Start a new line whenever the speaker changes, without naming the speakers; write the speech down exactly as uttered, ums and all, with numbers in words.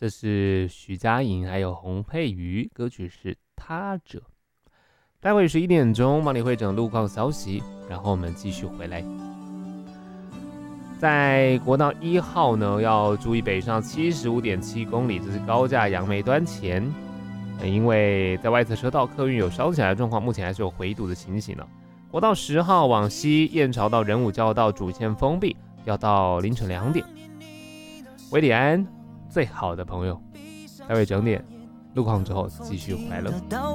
这是徐佳莹还有洪佩瑜，歌曲是他者。待会十一点钟帮你会整路况消息，然后我们继续回来。在国道一号呢，要注意北上七十五点七公里，这是高架杨梅端前，因为在外侧车道客运有烧起来的状况，目前还是有回堵的情形了。国道十号往西，燕巢到仁武交道主线封闭，要到凌晨两点。维里安最好的朋友，待会整点路况之后继续回来了。